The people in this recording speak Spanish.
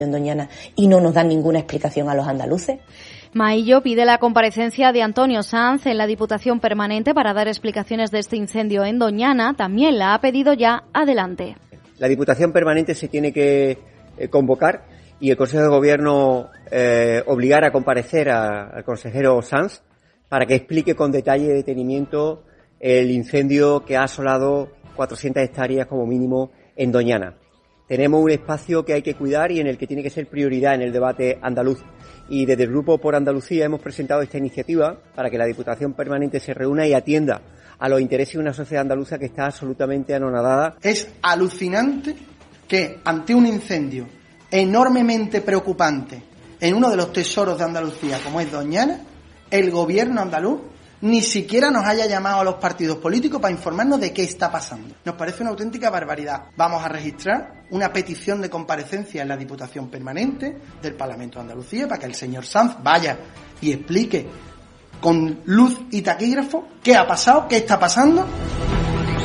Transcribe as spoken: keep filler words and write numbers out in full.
en Doñana y no nos dan ninguna explicación a los andaluces. Maillo pide la comparecencia de Antonio Sanz en la Diputación Permanente para dar explicaciones de este incendio en Doñana. También la ha pedido ya adelante. La Diputación Permanente se tiene que eh, convocar y el Consejo de Gobierno eh, obligar a comparecer a, al consejero Sanz para que explique con detalle y detenimiento el incendio que ha asolado cuatrocientas hectáreas como mínimo en Doñana. Tenemos un espacio que hay que cuidar y en el que tiene que ser prioridad en el debate andaluz. Y desde el Grupo por Andalucía hemos presentado esta iniciativa para que la Diputación Permanente se reúna y atienda a los intereses de una sociedad andaluza que está absolutamente anonadada. Es alucinante que ante un incendio enormemente preocupante en uno de los tesoros de Andalucía, como es Doñana, el gobierno andaluz ni siquiera nos haya llamado a los partidos políticos para informarnos de qué está pasando. Nos parece una auténtica barbaridad. Vamos a registrar una petición de comparecencia en la Diputación Permanente del Parlamento de Andalucía para que el señor Sanz vaya y explique con luz y taquígrafo qué ha pasado, qué está pasando